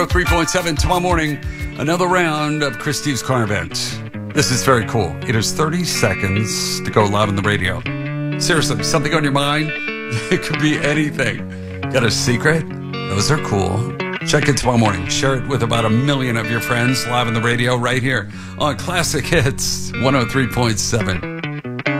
3.7 tomorrow morning, another round of Chris Steve's car event. This is very cool. It is 30 seconds to go live on the radio. Seriously, something on your mind? It could be anything. Got a secret? Those are cool. Check it tomorrow morning. Share it with about 1 million of your friends live on the radio right here on Classic Hits 103.7.